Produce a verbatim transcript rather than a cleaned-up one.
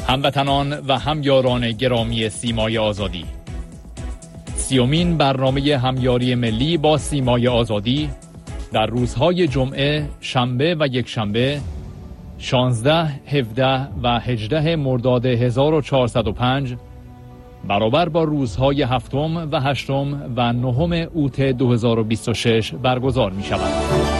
هموطنان و همیاران گرامی سیمای آزادی، سیومین برنامه همیاری ملی با سیمای آزادی در روزهای جمعه، شنبه و یکشنبه شانزده، هفده و هجده مرداد هزار و چهارصد و پنج برابر با روزهای هفتم و هشتم و نهم اوت دو هزار و بیست و شش برگزار می شود.